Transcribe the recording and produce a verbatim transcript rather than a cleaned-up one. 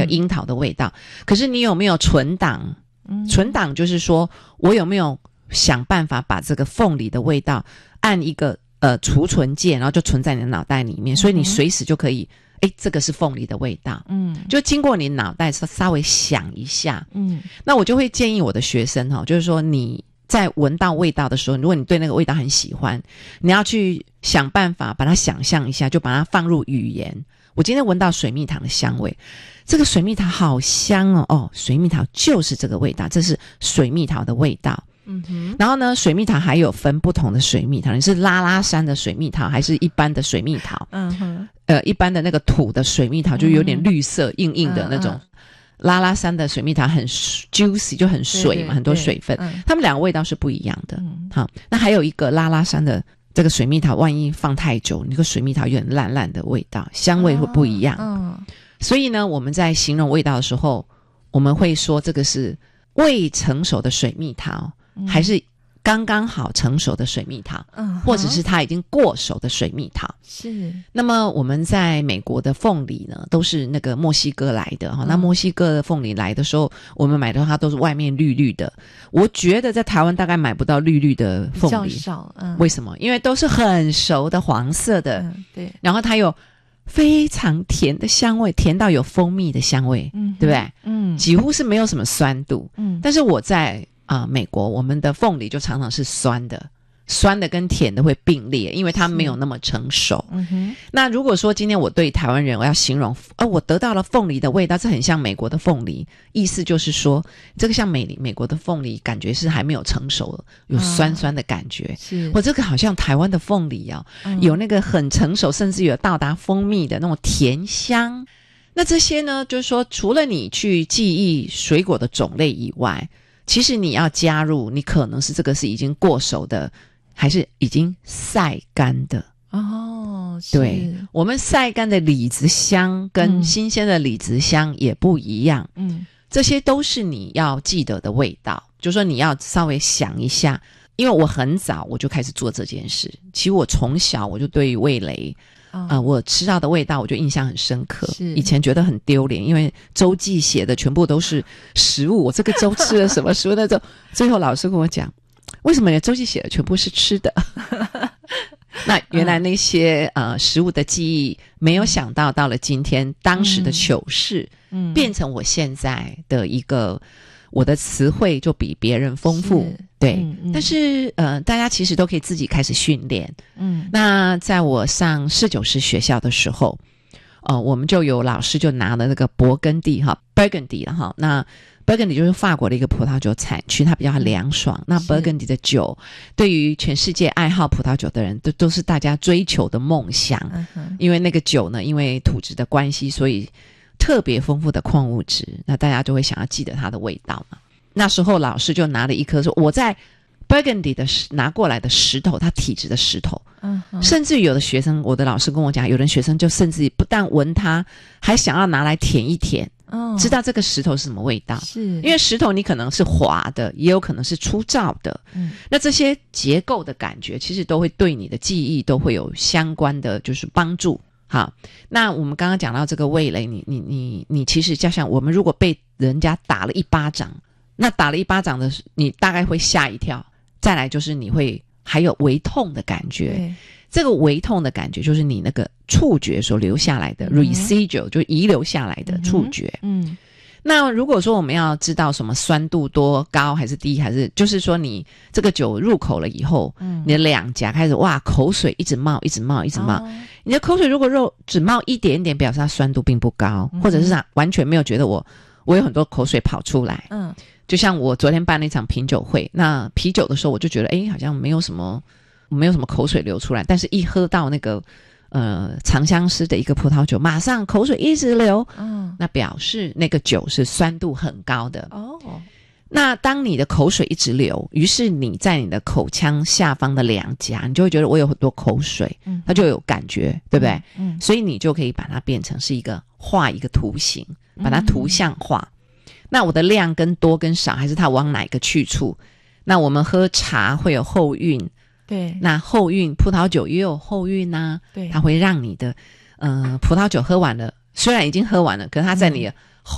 樱桃的味道、嗯、可是你有没有存档？存档就是说我有没有想办法把这个凤梨的味道按一个呃储存键，然后就存在你的脑袋里面、嗯、所以你随时就可以诶这个是凤梨的味道，嗯，就经过你脑袋稍微想一下，嗯，那我就会建议我的学生哈、哦，就是说你在闻到味道的时候，如果你对那个味道很喜欢，你要去想办法把它想象一下，就把它放入语言。我今天闻到水蜜桃的香味，这个水蜜桃好香哦，哦，水蜜桃就是这个味道，这是水蜜桃的味道。嗯哼，然后呢，水蜜桃还有分不同的水蜜桃，你是拉拉山的水蜜桃，还是一般的水蜜桃？嗯哼，呃，一般的那个土的水蜜桃就有点绿色、嗯、硬硬的那种。嗯嗯，拉拉山的水蜜桃很 juicy 就很水嘛，对对对，很多水分、嗯、它们两个味道是不一样的、嗯、好，那还有一个拉拉山的这个水蜜桃万一放太久，那个水蜜桃有点烂烂的味道，香味会不一样、哦嗯、所以呢我们在形容味道的时候，我们会说这个是未成熟的水蜜桃、嗯、还是刚刚好成熟的水蜜桃、嗯、或者是它已经过熟的水蜜桃。是。那么我们在美国的凤梨呢都是那个墨西哥来的、嗯、那墨西哥的凤梨来的时候，我们买的它都是外面绿绿的，我觉得在台湾大概买不到绿绿的凤梨，比较少、嗯、为什么？因为都是很熟的黄色的、嗯、对，然后它有非常甜的香味，甜到有蜂蜜的香味，嗯，对不对？嗯，几乎是没有什么酸度。嗯，但是我在啊、呃、美国，我们的凤梨就常常是酸的，酸的跟甜的会并列，因为它没有那么成熟。嗯哼。那如果说今天我对台湾人我要形容，哦，我得到了凤梨的味道，这很像美国的凤梨，意思就是说，这个像美美国的凤梨，感觉是还没有成熟的，有酸酸的感觉。是。我这个好像台湾的凤梨啊、嗯，有那个很成熟，甚至有到达蜂蜜的那种甜香。那这些呢，就是说，除了你去记忆水果的种类以外，其实你要加入，你可能是这个是已经过熟的，还是已经晒干的哦。对，我们晒干的李子香跟新鲜的李子香也不一样。嗯，这些都是你要记得的味道，就是说你要稍微想一下。因为我很早我就开始做这件事，其实我从小我就对于味蕾啊、呃，我吃到的味道我就印象很深刻。以前觉得很丢脸，因为周记写的全部都是食物，我这个周吃了什么食物，那周最后老师跟我讲，为什么你的周记写的全部是吃的？那原来那些、嗯、呃食物的记忆，没有想到到了今天，当时的糗事，嗯，变成我现在的一个。我的词汇就比别人丰富，对、嗯嗯，但是呃，大家其实都可以自己开始训练。嗯，那在我上侍酒师学校的时候，呃，我们就有老师就拿了那个勃艮第哈 ，Burgundy 了哈。那 Burgundy 就是法国的一个葡萄酒产区，它比较凉爽。那 Burgundy 的酒，对于全世界爱好葡萄酒的人，都都是大家追求的梦想、嗯。因为那个酒呢，因为土质的关系，所以。特别丰富的矿物质，那大家就会想要记得它的味道嘛。那时候老师就拿了一颗说，我在 Burgundy 的拿过来的石头，它体质的石头，嗯，甚至有的学生，我的老师跟我讲，有的学生就甚至不但闻它，还想要拿来舔一舔，哦，知道这个石头是什么味道。是因为石头你可能是滑的，也有可能是粗糙的，嗯，那这些结构的感觉，其实都会对你的记忆都会有相关的就是帮助。好，那我们刚刚讲到这个味蕾，你你你你其实就像我们如果被人家打了一巴掌，那打了一巴掌的你大概会吓一跳，再来就是你会还有微痛的感觉，这个微痛的感觉就是你那个触觉所留下来的、嗯、residual 就遗留下来的触觉。嗯，嗯，那如果说我们要知道什么酸度多高还是低，还是就是说你这个酒入口了以后，嗯，你的两颊开始哇口水一直冒一直冒一直冒，哦，你的口水如果肉只冒一点点，表示它酸度并不高，嗯，或者是它完全没有觉得我我有很多口水跑出来。嗯，就像我昨天办了一场品酒会，那啤酒的时候我就觉得诶好像没有什么没有什么口水流出来，但是一喝到那个呃长相思的一个葡萄酒，马上口水一直流，嗯，那表示那个酒是酸度很高的。哦，那当你的口水一直流，于是你在你的口腔下方的两颊，你就会觉得我有很多口水，嗯，它就有感觉，对不对？嗯，嗯，所以你就可以把它变成是一个画一个图形，把它图像化。嗯，那我的量跟多跟少，还是它往哪个去处？那我们喝茶会有后韵，对，那后韵葡萄酒也有后韵啊，对，它会让你的呃葡萄酒喝完了，虽然已经喝完了，可是它在你的